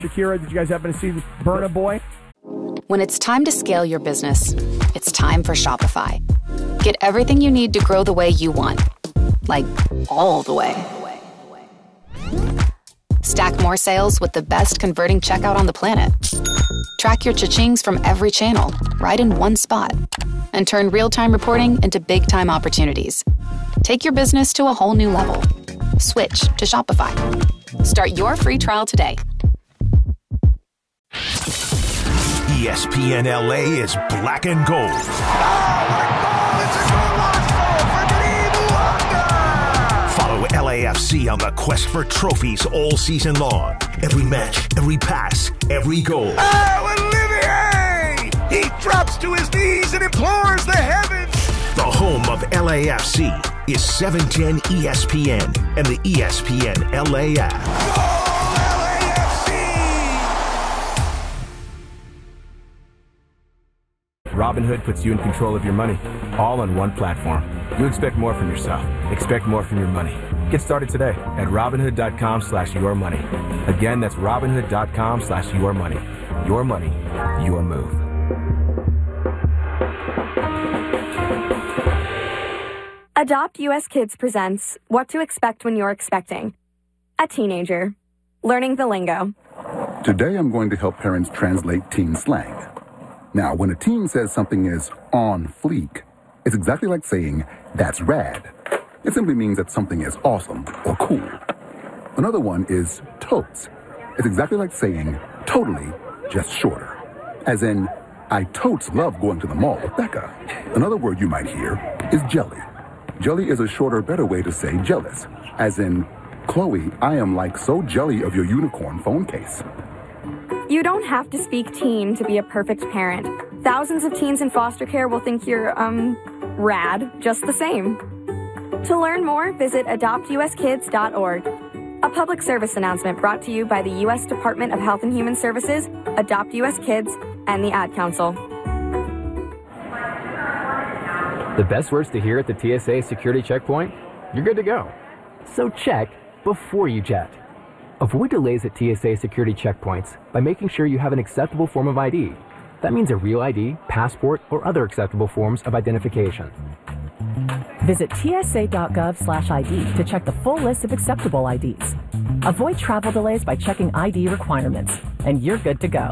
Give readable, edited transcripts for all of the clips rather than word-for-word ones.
Shakira, did you guys happen to see Burna Boy? When it's time to scale your business, it's time for Shopify. Get everything you need to grow the way you want. Like, all the way. Stack more sales with the best converting checkout on the planet. Track your cha-chings from every channel, right in one spot. And turn real-time reporting into big-time opportunities. Take your business to a whole new level. Switch to Shopify. Start your free trial today. ESPN LA is black and gold. Oh, my God, it's a goal line goal for Dean Bouanga! Follow LAFC on the quest for trophies all season long. Every match, every pass, every goal. Oh, Olivier! He drops to his knees and implores the heavens. The home of LAFC is 710 ESPN and the ESPN LA app. Robinhood puts you in control of your money, all on one platform. You expect more from yourself. Expect more from your money. Get started today at Robinhood.com/yourmoney. Again, that's Robinhood.com/yourmoney. Your money, your move. Adopt US Kids presents What to Expect When You're Expecting. A teenager. Learning the lingo. Today I'm going to help parents translate teen slang. Now, when a teen says something is on fleek, it's exactly like saying, that's rad. It simply means that something is awesome or cool. Another one is totes. It's exactly like saying, totally, just shorter. As in, I totes love going to the mall with Becca. Another word you might hear is jelly. Jelly is a shorter, better way to say jealous. As in, Chloe, I am like so jelly of your unicorn phone case. You don't have to speak teen to be a perfect parent. Thousands of teens in foster care will think you're, rad just the same. To learn more, visit adoptuskids.org. A public service announcement brought to you by the U.S. Department of Health and Human Services, Adopt U.S. Kids, and the Ad Council. The best words to hear at the TSA security checkpoint? You're good to go. So check before you jet. Avoid delays at TSA security checkpoints by making sure you have an acceptable form of ID. That means a real ID, passport, or other acceptable forms of identification. Visit tsa.gov/ID to check the full list of acceptable IDs. Avoid travel delays by checking ID requirements, and you're good to go.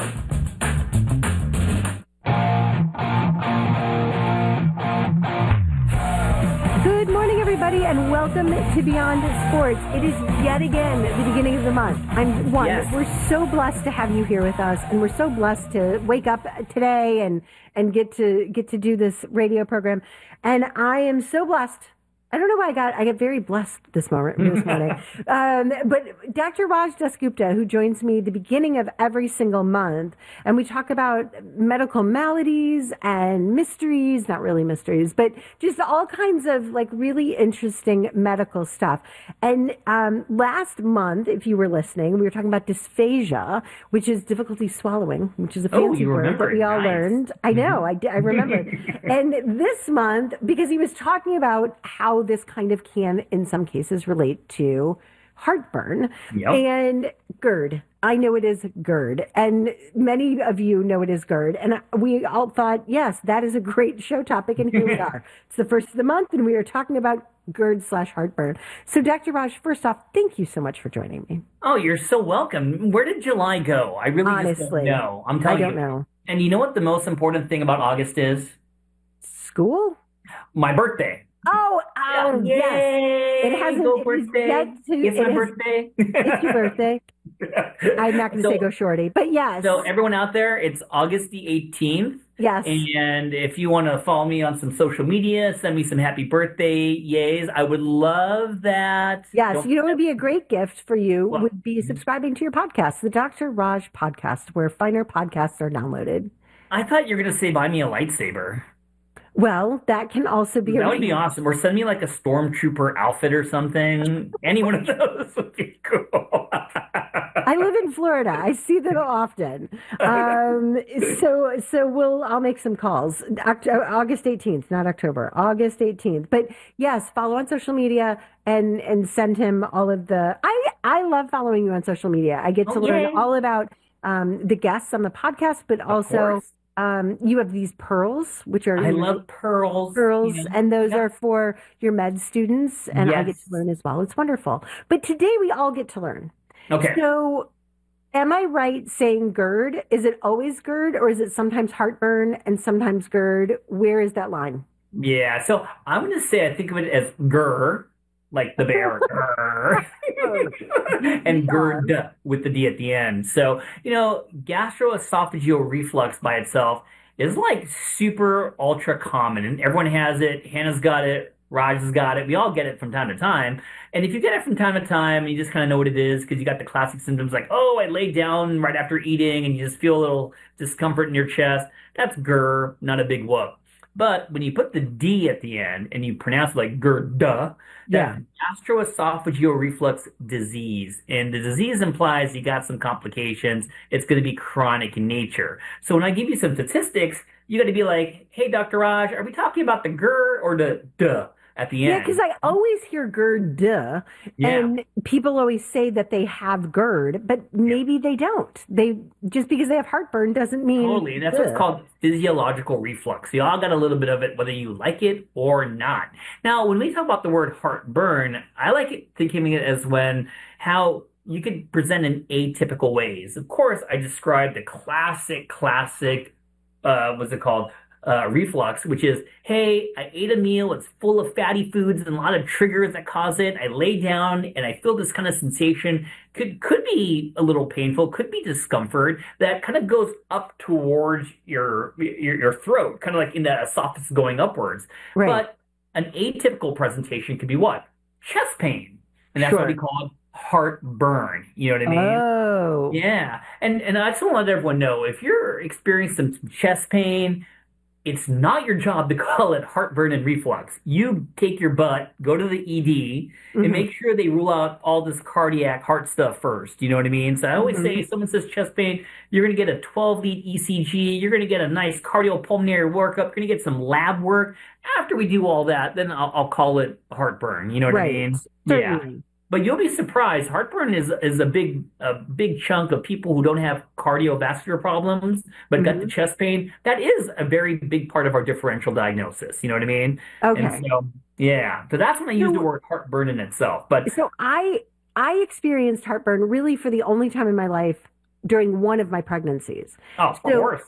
Good morning, everybody, and welcome to Beyond Sports. It is yet again the beginning of the month. We're so blessed to have you here with us, and we're so blessed to wake up today and get to do this radio program. And I am so blessed. I don't know why I get very blessed this morning. But Dr. Raj Dasgupta, who joins me the beginning of every single month, and we talk about medical maladies and mysteries, not really mysteries, but just all kinds of like really interesting medical stuff. And last month, if you were listening, we were talking about dysphagia, which is difficulty swallowing, which is a fancy word that we all learned. I know, I remembered. And this month, because he was talking about how this kind of can, in some cases, relate to heartburn and GERD. I know it is GERD, and many of you know it is GERD. And we all thought, yes, that is a great show topic, and here we are. It's the first of the month, and we are talking about GERD/heartburn. So, Dr. Raj, first off, thank you so much for joining me. Oh, you're so welcome. Where did July go? I really Honestly, just don't know. I'm telling you. I don't know. And you know what the most important thing about August is? School? My birthday. Oh, yes. It hasn't. Go birthday. It's my birthday. It's your birthday. I'm not going to say go shorty, but yes. So everyone out there, it's August the 18th. Yes. And if you want to follow me on some social media, send me some happy birthday yays. I would love that. Yes. You know what would be a great gift for you would be subscribing to your podcast, the Dr. Raj podcast, where finer podcasts are downloaded. I thought you were going to say buy me a lightsaber. Well, that can also be. That would be awesome. Or send me like a stormtrooper outfit or something. Any one of those would be cool. I live in Florida. I see them often. So I'll make some calls. August 18th, not October. August 18th. But yes, follow on social media and send him all of the. I love following you on social media. I get to learn all about the guests on the podcast, but also. You have these pearls, which are I love pearls. And those are for your med students, and I get to learn as well. It's wonderful. But today we all get to learn. Okay. So, am I right saying GERD? Is it always GERD, or is it sometimes heartburn and sometimes GERD? Where is that line? Yeah. So I'm going to say I think of it as GER, like the bear, and GERD with the D at the end. So, gastroesophageal reflux by itself is like super ultra common, and everyone has it. Hannah's got it. Raj has got it. We all get it from time to time. And if you get it from time to time, you just kind of know what it is because you got the classic symptoms like, oh, I laid down right after eating, and you just feel a little discomfort in your chest. That's GER, not a big whoop. But when you put the D at the end and you pronounce it like GERD, that's gastroesophageal reflux disease. And the disease implies you got some complications. It's going to be chronic in nature. So when I give you some statistics, you got to be like, hey, Dr. Raj, are we talking about the GER or the duh at the end? Yeah, because I always hear GERD, and people always say that they have GERD, but maybe they don't. Just because they have heartburn doesn't mean totally. And that's what's called physiological reflux. You all got a little bit of it, whether you like it or not. Now, when we talk about the word heartburn, I like it thinking of it as how you could present in atypical ways. Of course, I described the classic, what's it called? Reflux, which is, hey, I ate a meal, it's full of fatty foods and a lot of triggers that cause it. I lay down and I feel this kind of sensation. Could be a little painful, could be discomfort that kind of goes up towards your throat, kind of like in that esophagus going upwards. Right. But an atypical presentation could be what? Chest pain. And that's what we call heartburn. You know what I mean? Oh. Yeah. And I just want to let everyone know, if you're experiencing some chest pain, it's not your job to call it heartburn and reflux. You take your butt, go to the ED, and make sure they rule out all this cardiac heart stuff first. You know what I mean? So I always say, if someone says chest pain, you're going to get a 12-lead ECG. You're going to get a nice cardiopulmonary workup. You're going to get some lab work. After we do all that, then I'll call it heartburn. You know what I mean? Certainly. Yeah. But you'll be surprised. Heartburn is a big chunk of people who don't have cardiovascular problems, but got the chest pain. That is a very big part of our differential diagnosis. You know what I mean? Okay. And so, so that's when I use the word heartburn in itself. But so I experienced heartburn really for the only time in my life during one of my pregnancies. Oh, of course.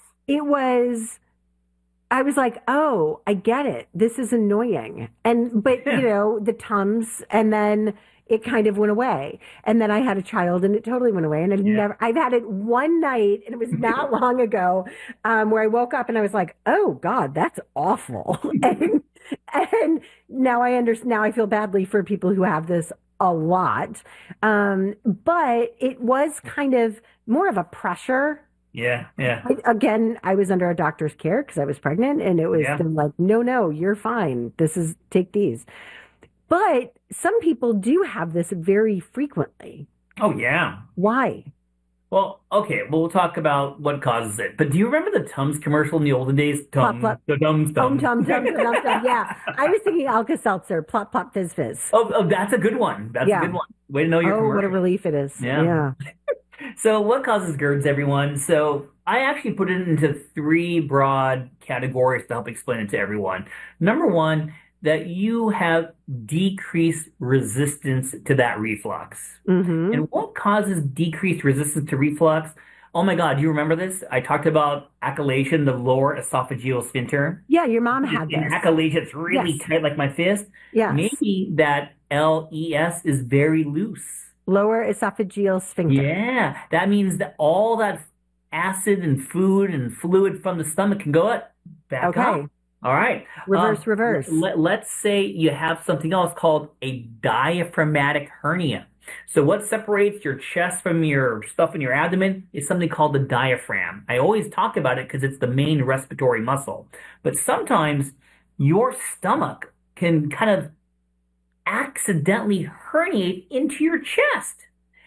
I was like, oh, I get it. This is annoying. But the Tums, and then it kind of went away. And then I had a child and it totally went away. And I've had it one night, and it was not long ago, where I woke up and I was like, oh God, that's awful. and now I understand, now I feel badly for people who have this a lot. But it was kind of more of a pressure. Yeah. I was under a doctor's care because I was pregnant, and it was like, no, you're fine. Take these. But some people do have this very frequently. Oh, yeah. Why? Well, okay. Well, we'll talk about what causes it. But do you remember the Tums commercial in the olden days? Tums. Tums. Yeah. I was thinking Alka-Seltzer, plop, plop, fizz, fizz. Oh, that's a good one. That's a good one. Way to know your commercial. What a relief it is. Yeah. So what causes GERDs, everyone? So I actually put it into 3 broad categories to help explain it to everyone. Number one, that you have decreased resistance to that reflux. And what causes decreased resistance to reflux? Oh my God, do you remember this? I talked about achalation, the lower esophageal sphincter. Yeah, your mom had this. Achalation, it's really tight like my fist. Yes. Maybe that LES is very loose. Lower esophageal sphincter. Yeah, that means that all that acid and food and fluid from the stomach can go back up. All right. Reverse. Let's say you have something else called a diaphragmatic hernia. So what separates your chest from your stuff in your abdomen is something called the diaphragm. I always talk about it because it's the main respiratory muscle. But sometimes your stomach can kind of accidentally herniate into your chest.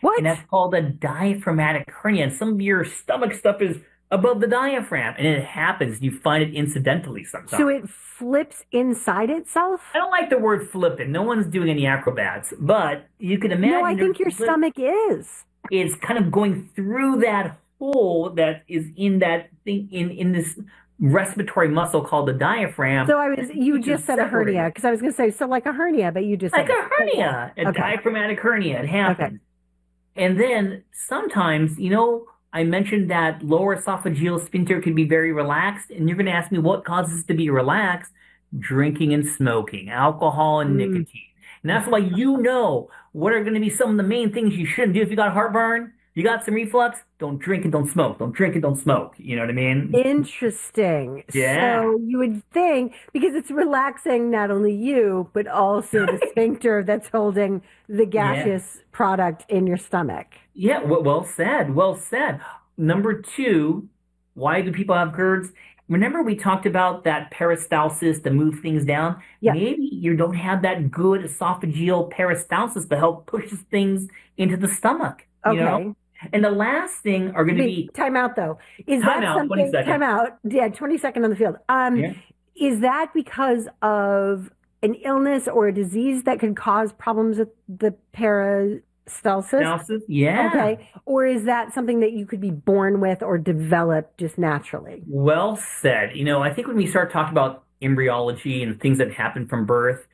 What? And that's called a diaphragmatic hernia. And some of your stomach stuff is above the diaphragm, and it happens. You find it incidentally sometimes. So it flips inside itself? I don't like the word flipping. No one's doing any acrobats, but you can imagine. No, I think your stomach is. It's kind of going through that hole that is in that thing in this respiratory muscle called the diaphragm. So you just said a hernia, because I was going to say, so like a hernia, but you just like said a hernia, a diaphragmatic hernia. It happens. Okay. And then sometimes, I mentioned that lower esophageal sphincter can be very relaxed, and you're going to ask me what causes it to be relaxed? Drinking and smoking, alcohol and nicotine. And that's why what are going to be some of the main things you shouldn't do if you got heartburn, you got some reflux, don't drink and don't smoke. Don't drink and don't smoke. You know what I mean? Interesting. Yeah. So you would think, because it's relaxing not only you, but also the sphincter that's holding the gaseous product in your stomach. Yeah, well said. Well said. Number 2, why do people have GERDs? Remember we talked about that peristalsis to move things down? Yeah. Maybe you don't have that good esophageal peristalsis to help push things into the stomach. Okay. And the last thing are going to be... Time out, though. Is that something... 20 seconds. Time out. Yeah, 20 seconds on the field. Is that because of an illness or a disease that could cause problems with the peristalsis? Yeah. Okay. Or is that something that you could be born with or develop just naturally? Well said. I think when we start talking about embryology and things that happen from birth,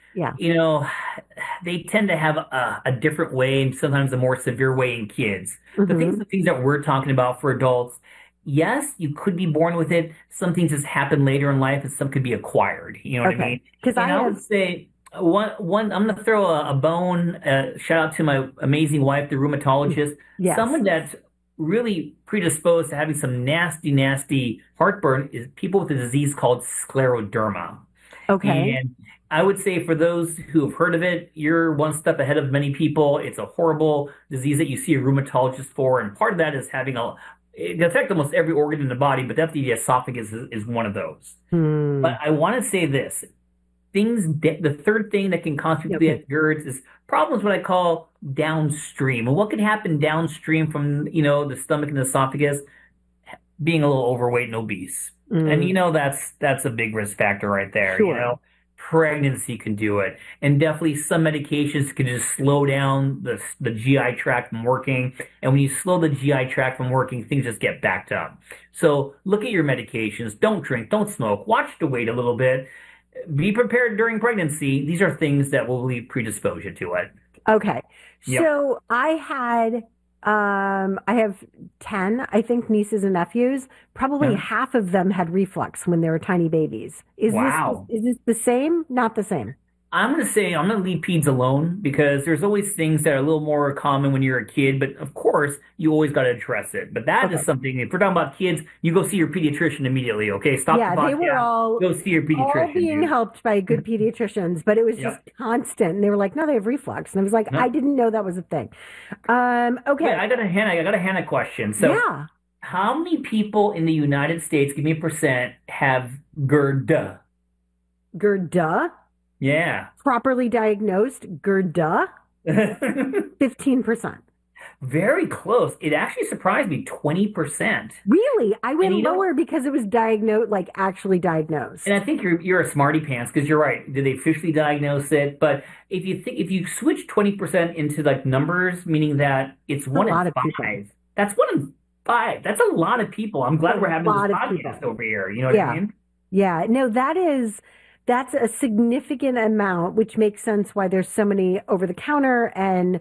they tend to have a different way and sometimes a more severe way in kids. The things that we're talking about for adults, yes, you could be born with it. Some things just happen later in life and some could be acquired. You know what I mean? Because I would say one, I'm going to throw a bone, shout out to my amazing wife, the rheumatologist. Yes. Someone that's really predisposed to having some nasty, nasty heartburn is people with a disease called scleroderma. Okay. And I would say for those who have heard of it, you're one step ahead of many people. It's a horrible disease that you see a rheumatologist for. And part of that is having it affects almost every organ in the body, but definitely the esophagus is one of those. But I want to say this. The third thing that can cause people to get GERDs is problems what I call downstream. And what can happen downstream from, the stomach and the esophagus? Being a little overweight and obese. And that's a big risk factor right there. Sure. Pregnancy can do it. And definitely some medications can just slow down the GI tract from working. And when you slow the GI tract from working, things just get backed up. So look at your medications. Don't drink, don't smoke. Watch the weight a little bit. Be prepared during pregnancy. These are things that will really predispose you to it. Okay. Yep. So I have 10, I think, nieces and nephews. Probably half of them had reflux when they were tiny babies. Is this the same? Not the same. I'm going to say I'm going to leave peds alone because there's always things that are a little more common when you're a kid. But of course, you always got to address it. But that is something, if we're talking about kids, you go see your pediatrician immediately, okay? Stop the podcast. They were all, go see your pediatrician. All being helped by good pediatricians, but it was just constant. And they were like, no, they have reflux. And I was like, I didn't know that was a thing. Okay. Wait, I got a Hannah question. So how many people in the United States, give me a percent, have GERD? GERD? Yeah. Properly diagnosed GERD? 15%. Very close. It actually surprised me, 20%. Really? I went lower because it was actually diagnosed. And I think you're a smarty pants because you're right. Did they officially diagnose it? But if you switch 20% into numbers, meaning that it's one in 5. That's 1 in 5. That's a lot of people. I'm glad we're having this podcast over here. You know what I mean? Yeah. No, that's a significant amount, which makes sense why there's so many over the counter and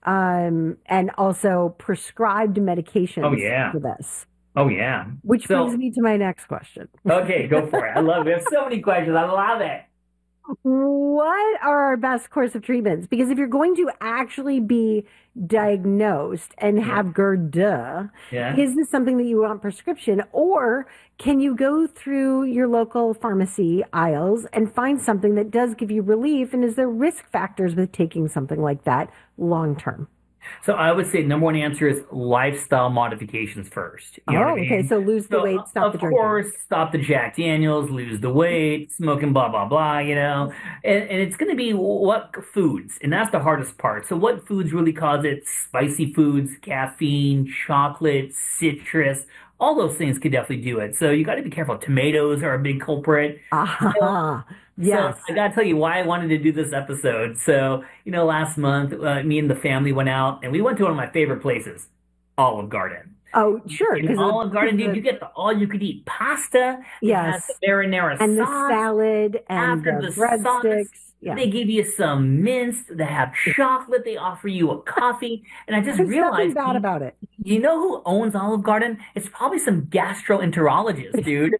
also prescribed medications for this. Oh yeah. Which brings me to my next question. Okay, go for it. I love it. We have so many questions. I love it. What are our best course of treatments? Because if you're going to actually be diagnosed and have GERD, is this something that you want prescription, or can you go through your local pharmacy aisles and find something that does give you relief? And is there risk factors with taking something like that long term? So I would say number one answer is lifestyle modifications first. You know what I mean? Okay. So lose the weight, stop the drinking. Of course, stop the Jack Daniels, lose the weight, smoking, blah, blah, blah, and it's going to be what foods, and that's the hardest part. So what foods really cause it? Spicy foods, caffeine, chocolate, citrus, all those things could definitely do it. So you got to be careful. Tomatoes are a big culprit. Yes. So I got to tell you why I wanted to do this episode. So, last month, me and the family went out and we went to one of my favorite places, Olive Garden. Oh, sure. In Olive Garden, dude, you get the all-you-could-eat pasta. Yes. The marinara and sauce. The salad and After the the breadsticks. Yeah. They give you some mince. They have chocolate. They offer you a coffee. And I just realized. Nothing bad about it. You know who owns Olive Garden? It's probably some gastroenterologist, dude.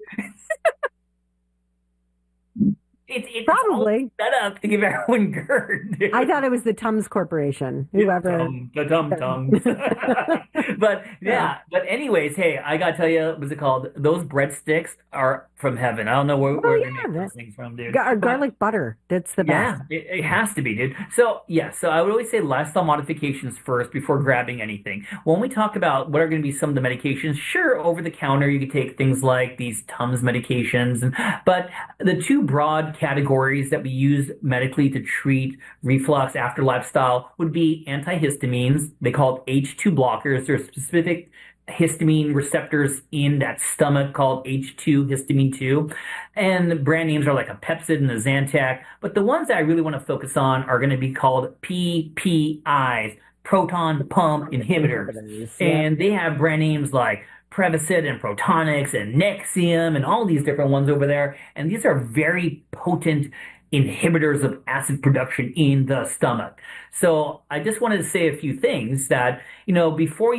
It's probably set up to give everyone GERD. Dude. I thought it was the Tums Corporation. Whoever. The Tums. But but anyways, hey, I gotta tell you, what's it called? Those breadsticks are from heaven. I don't know where they make those things from, dude. Garlic butter. That's the best. Yeah, it has to be, dude. So I would always say lifestyle modifications first before grabbing anything. When we talk about what are going to be some of the medications, sure, over the counter you could take things like these Tums medications, but the two broad categories that we use medically to treat reflux after lifestyle would be antihistamines. They call it H2 blockers. There's specific histamine receptors in that stomach called H2 histamine 2. And the brand names are like a Pepcid and a Zantac. But the ones that I really want to focus on are going to be called PPIs, proton pump inhibitors. And they have brand names like Prevacid and Protonix and Nexium and all these different ones over there. And these are very potent inhibitors of acid production in the stomach. So I just wanted to say a few things that, before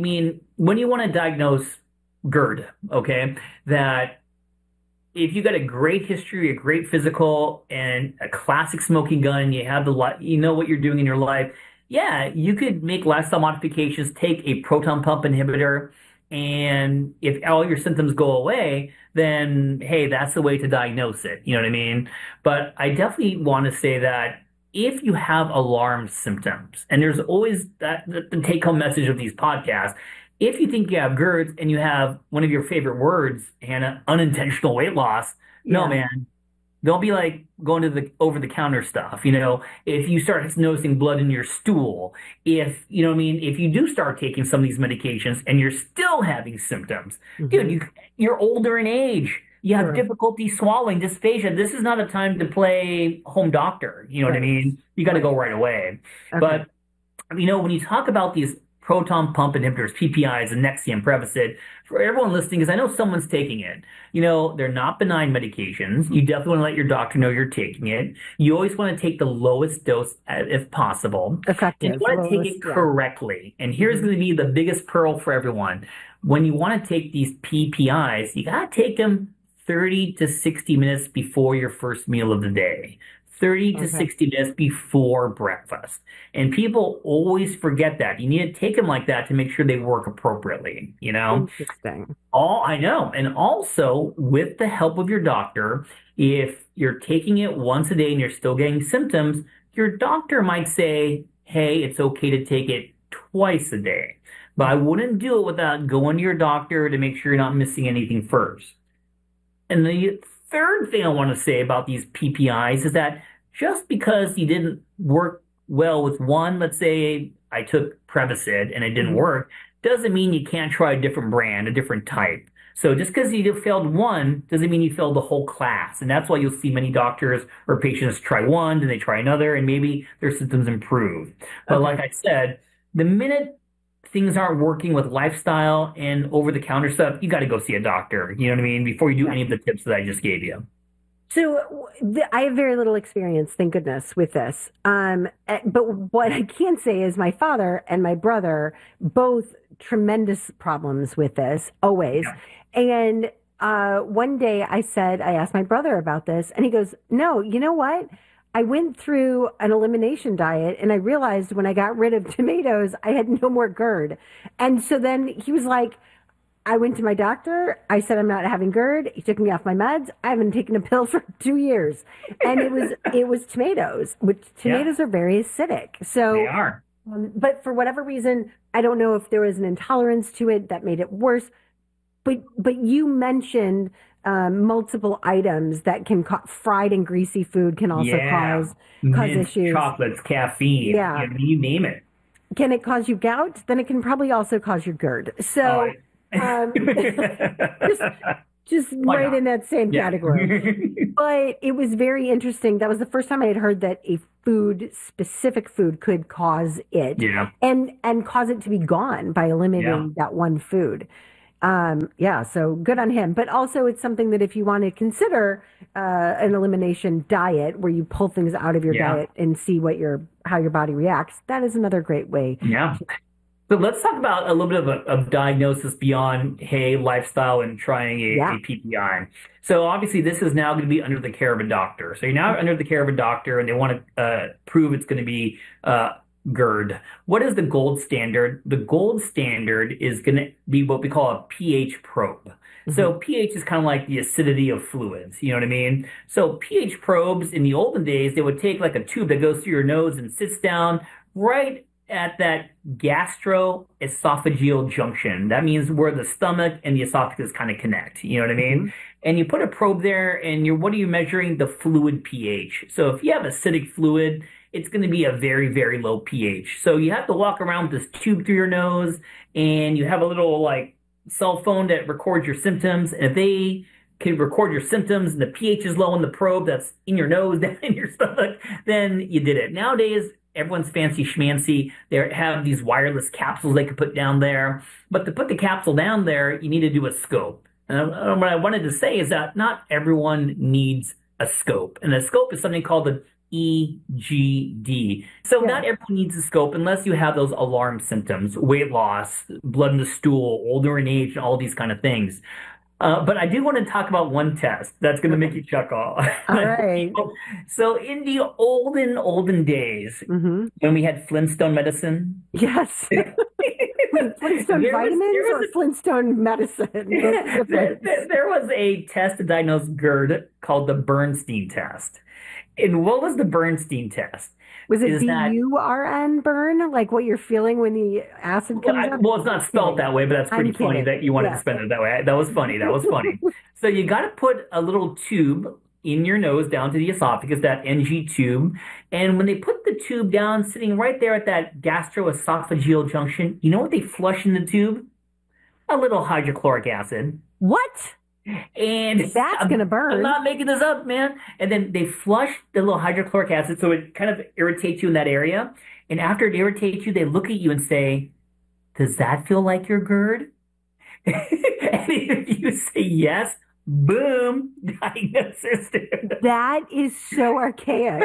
when you want to diagnose GERD, okay, that if you got a great history, a great physical, and a classic smoking gun, you have what you're doing in your life, you could make lifestyle modifications, take a proton pump inhibitor, and if all your symptoms go away, then, hey, that's the way to diagnose it. You know what I mean? But I definitely want to say that if you have alarm symptoms, and there's always the take-home message of these podcasts, if you think you have GERD and you have one of your favorite words, Hannah, unintentional weight loss, no, man. Don't be like going to the over-the-counter stuff. If you start noticing blood in your stool, if you do start taking some of these medications and you're still having symptoms, dude, you're older in age. You have difficulty swallowing, dysphagia. This is not a time to play home doctor. You know what I mean? You got to go right away. Okay. But, when you talk about these proton pump inhibitors, PPIs, and Nexium, Prevacid, for everyone listening, because I know someone's taking it. They're not benign medications. You definitely want to let your doctor know you're taking it. You always want to take the lowest dose if possible. Effective. And you want to take it correctly. And here's going to be the biggest pearl for everyone. When you want to take these PPIs, you got to take them 30 to 60 minutes before your first meal of the day. 30 to 60 minutes before breakfast. And people always forget that. You need to take them like that to make sure they work appropriately, Interesting. I know. And also, with the help of your doctor, if you're taking it once a day and you're still getting symptoms, your doctor might say, hey, it's okay to take it twice a day. But I wouldn't do it without going to your doctor to make sure you're not missing anything first. And the third thing I want to say about these PPIs is that just because you didn't work well with one, let's say I took Prevacid and it didn't work, doesn't mean you can't try a different brand, a different type. So just because you failed one doesn't mean you failed the whole class. And that's why you'll see many doctors or patients try one, then they try another, and maybe their symptoms improve. But like I said, the minute things aren't working with lifestyle and over-the-counter stuff, you got to go see a doctor, you know what I mean, before you do any of the tips that I just gave you. So I have very little experience, thank goodness, with this. But what I can say is my father and my brother, both tremendous problems with this, always. Yeah. And one day I asked my brother about this, and he goes, no, you know what? I went through an elimination diet, and I realized when I got rid of tomatoes, I had no more GERD. And so then he was like, I went to my doctor. I said, I'm not having GERD. He took me off my meds. I haven't taken a pill for 2 years. And it was tomatoes, which tomatoes are very acidic. So they are. But for whatever reason, I don't know if there was an intolerance to it that made it worse. But you mentioned multiple items that can fried and greasy food can also cause Mints, issues. chocolates, caffeine, Yeah. you name it. Can it cause you gout? Then it can probably also cause you GERD. So just right in that same category. But it was very interesting. That was the first time I had heard that a specific food could cause it and cause it to be gone by eliminating that one food. So good on him. But also it's something that if you want to consider an elimination diet where you pull things out of your diet and see how your body reacts, that is another great way. Yeah. So let's talk about a little bit of diagnosis beyond, lifestyle and trying a PPI. So obviously this is now going to be under the care of a doctor. So you're now under the care of a doctor and they want to prove it's going to be GERD. What is the gold standard? The gold standard is going to be what we call a pH probe. Mm-hmm. So pH is kind of like the acidity of fluids. You know what I mean? So pH probes in the olden days, they would take like a tube that goes through your nose and sits down right at that gastroesophageal junction. That means where the stomach and the esophagus kind of connect. You know what I mean? Mm-hmm. And you put a probe there and what are you measuring? The fluid pH. So if you have acidic fluid, it's going to be a very, very low pH. So you have to walk around with this tube through your nose and you have a little cell phone that records your symptoms. And if they can record your symptoms and the pH is low in the probe that's in your nose, down in your stomach, then you did it. Nowadays, everyone's fancy schmancy. They have these wireless capsules they can put down there. But to put the capsule down there, you need to do a scope. And what I wanted to say is that not everyone needs a scope. And a scope is something called the EGD. So not everyone needs a scope unless you have those alarm symptoms, weight loss, blood in the stool, older in age, all these kind of things. But I do want to talk about one test that's going to make you chuckle. All right. So in the olden days, when we had Flintstone medicine. Yes. Wait, Flintstone vitamins or Flintstone medicine? There was a test to diagnose GERD called the Bernstein test. And what was the Bernstein test? Was it B-U-R-N, burn? Like what you're feeling when the acid comes up? Well, it's not spelled that way, but that's pretty funny that you wanted to spell it that way. That was funny. So you got to put a little tube in your nose down to the esophagus, that NG tube. And when they put the tube down, sitting right there at that gastroesophageal junction, you know what they flush in the tube? A little hydrochloric acid. What? And that's going to burn. I'm not making this up, man. And then they flush the little hydrochloric acid so it kind of irritates you in that area. And after it irritates you, they look at you and say, does that feel like your GERD? And if you say yes, boom, diagnosis. That is so archaic.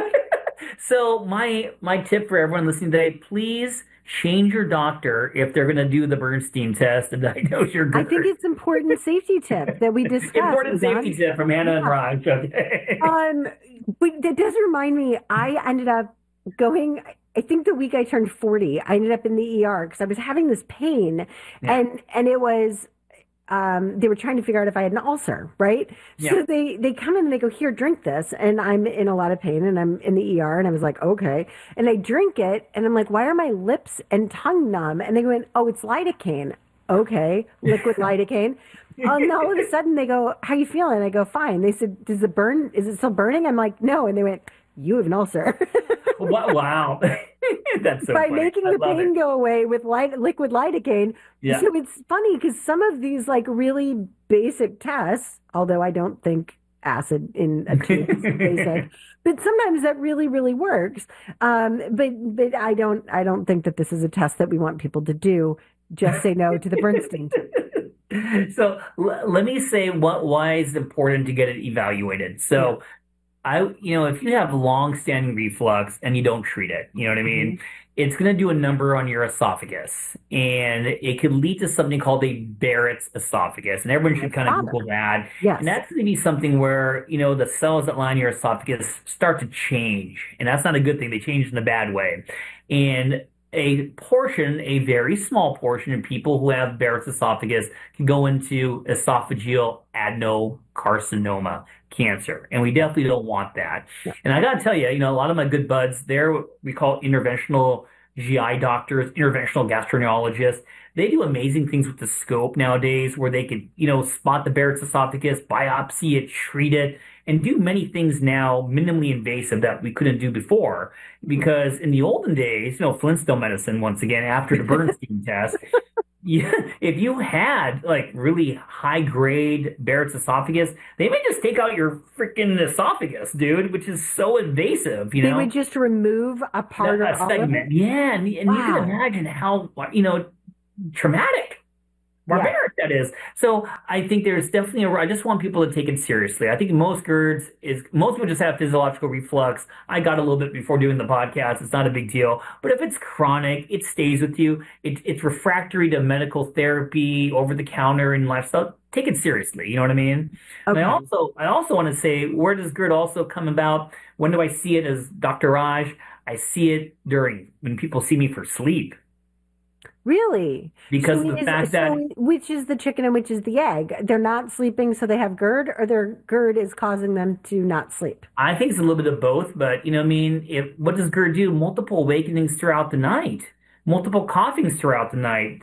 So my tip for everyone listening today, please change your doctor if they're going to do the Bernstein test and diagnose your GERD. I think it's important safety tip that we discussed. Important safety tip from Hannah and Raj. Okay. But that does remind me, I ended up going, I think the week I turned 40, I ended up in the ER because I was having this pain and it was, they were trying to figure out if I had an ulcer, right? Yeah. So they come in and they go, here, drink this. And I'm in a lot of pain and I'm in the ER and I was like, okay. And I drink it and I'm like, why are my lips and tongue numb? And they went, oh, it's lidocaine. Okay, liquid lidocaine. And all of a sudden they go, how you feeling? I go, fine. They said, is it still burning? I'm like, no. And they went, you have an ulcer. Wow. That's so By funny. making the pain go away with liquid lidocaine. Yeah. So it's funny because some of these really basic tests, although I don't think acid in a tube is basic, but sometimes that really, really works. But I don't think that this is a test that we want people to do. Just say no to the Bernstein. So let me say why it's important to get it evaluated. So if you have long-standing reflux and you don't treat it, you know what I mean? It's going to do a number on your esophagus, and it could lead to something called a Barrett's esophagus, and everyone should kind of Google that. Yes. And that's going to be something where, the cells that line your esophagus start to change, and that's not a good thing. They change in a bad way. And a very small portion of people who have Barrett's esophagus can go into esophageal adenocarcinoma cancer. And we definitely don't want that. Yeah. And I got to tell you, a lot of my good buds, we call interventional GI doctors, interventional gastroenterologists. They do amazing things with the scope nowadays where they could, spot the Barrett's esophagus, biopsy it, treat it, and do many things now minimally invasive that we couldn't do before. Because in the olden days, Flintstone medicine, once again, after the Bernstein test, if you had like really high grade Barrett's esophagus, they may just take out your freaking esophagus, dude, which is so invasive, They would just remove a part of all of it? Yeah, and you can imagine how, traumatic, barbaric that is. So I think there's definitely I just want people to take it seriously. I think most people just have physiological reflux. I got a little bit before doing the podcast. It's not a big deal. But if it's chronic, it stays with you. It's refractory to medical therapy, over the counter, and lifestyle. Take it seriously. You know what I mean? Okay. And I also want to say, where does GERD also come about? When do I see it as Dr. Raj? I see it when people see me for sleep. Really? Because of the fact that... which is the chicken and which is the egg? They're not sleeping, so they have GERD, or their GERD is causing them to not sleep? I think it's a little bit of both, but, what does GERD do? Multiple awakenings throughout the night, multiple coughings throughout the night.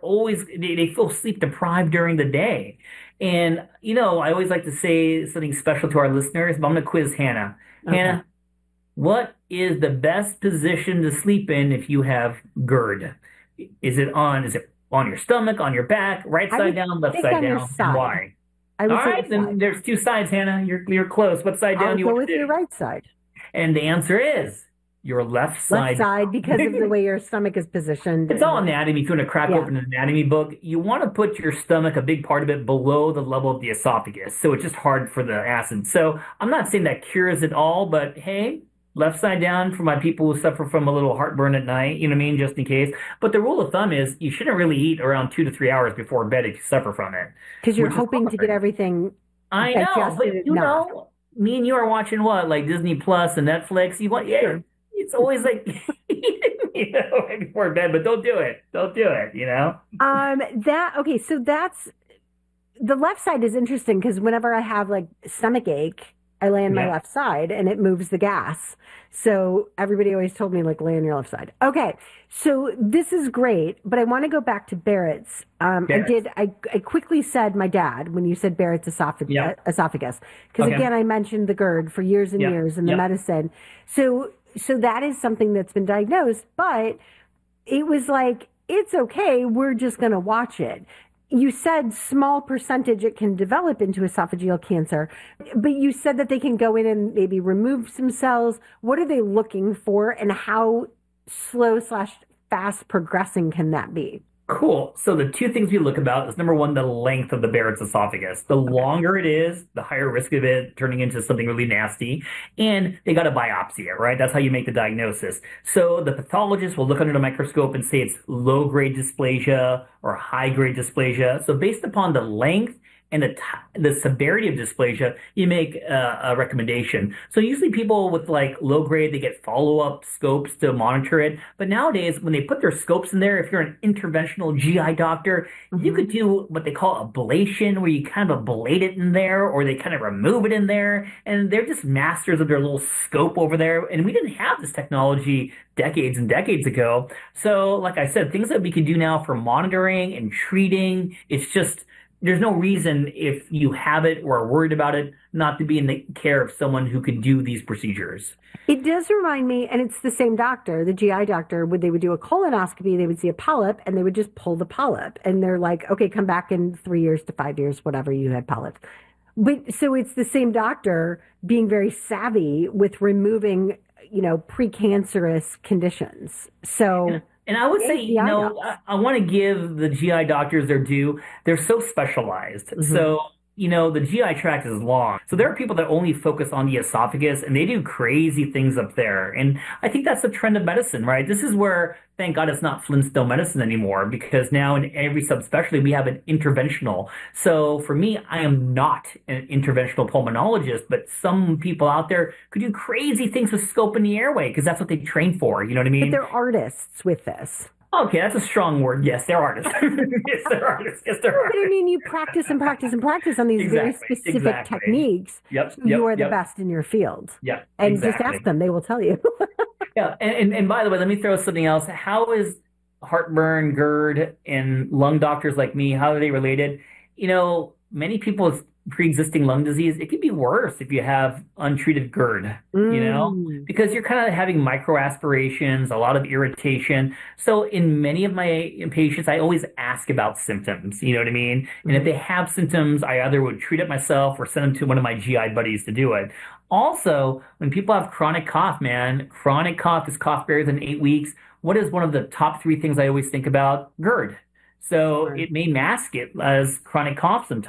They feel sleep deprived during the day. And, I always like to say something special to our listeners, but I'm going to quiz Hannah. Okay. Hannah, what is the best position to sleep in if you have GERD? Is it on your stomach, on your back, right side down, left side down? Side. Why? All right, then there's two sides, Hannah. You're close. What side down do you want to do? I'll go with your right side. And the answer is your left side. Left side, because of the way your stomach is positioned. It's all anatomy. If you want to crack open an anatomy book, you want to put your stomach, a big part of it, below the level of the esophagus. So it's just hard for the acid. So I'm not saying that cures it all, but hey, left side down for my people who suffer from a little heartburn at night, just in case. But the rule of thumb is you shouldn't really eat around 2 to 3 hours before bed if you suffer from it. Because you're hoping to get everything I know, but me and you are watching what? Like Disney Plus and Netflix? It's always like, right before bed, but don't do it. Don't do it, So that's, the left side is interesting because whenever I have like stomach ache, I lay on my left side and it moves the gas. So everybody always told me, like, lay on your left side. Okay. So this is great, but I want to go back to Barrett's. I quickly said my dad when you said Barrett's esophagus. Because again, I mentioned the GERD for years and years in the medicine. So that is something that's been diagnosed, but it was like, it's okay. We're just going to watch it. You said small percentage it can develop into esophageal cancer, but you said that they can go in and maybe remove some cells. What are they looking for, and how slow/fast progressing can that be? Cool. So the two things we look about is, number one, the length of the Barrett's esophagus. The longer it is, the higher risk of it turning into something really nasty. And they got to biopsy it, right? That's how you make the diagnosis. So the pathologist will look under the microscope and say it's low-grade dysplasia or high-grade dysplasia. So based upon the length and the severity of dysplasia, you make a recommendation. So usually people with like low grade, they get follow-up scopes to monitor it. But nowadays, when they put their scopes in there, if you're an interventional GI doctor, you could do what they call ablation, where you kind of ablate it in there, or they kind of remove it in there. And they're just masters of their little scope over there. And we didn't have this technology decades and decades ago. So like I said, things that we can do now for monitoring and treating, it's just, there's no reason, if you have it or are worried about it, not to be in the care of someone who could do these procedures. It does remind me, and it's the same doctor, the GI doctor, they would do a colonoscopy, they would see a polyp, and they would just pull the polyp. And they're like, okay, come back in 3 years to 5 years, whatever, you had polyps. But so it's the same doctor being very savvy with removing, precancerous conditions. So... Yeah. And I would say, I want to give the GI doctors their due. They're so specialized. Mm-hmm. So, the GI tract is long. So there are people that only focus on the esophagus, and they do crazy things up there. And I think that's the trend of medicine, right? This is where, thank God, it's not Flintstone medicine anymore, because now in every subspecialty, we have an interventional. So for me, I am not an interventional pulmonologist, but some people out there could do crazy things with scope in the airway, because that's what they train for. You know what I mean? But they're artists with this. Okay, that's a strong word. Yes, they're artists. Yes, they're artists. Yes, they're artists. But I mean, you practice and practice and practice on these very specific techniques. Yep. You are the best in your field. Yep. And just ask them; they will tell you. Yeah, and by the way, let me throw something else. How is heartburn, GERD, and lung doctors like me, how are they related? Many people with pre-existing lung disease, it could be worse if you have untreated GERD, because you're kind of having micro aspirations, a lot of irritation. So in many of my patients, I always ask about symptoms, you know what I mean? And if they have symptoms, I either would treat it myself or send them to one of my GI buddies to do it. Also, when people have chronic cough, this cough barrier than 8 weeks, what is one of the top 3 things I always think about? GERD. So it may mask it as chronic cough sometimes.